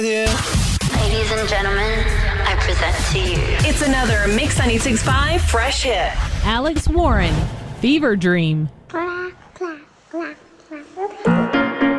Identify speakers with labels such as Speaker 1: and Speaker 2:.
Speaker 1: Yeah.
Speaker 2: Ladies and gentlemen, I present to you.
Speaker 3: It's another Mix 96.5 Fresh Hit.
Speaker 4: Alex Warren, Fever Dream.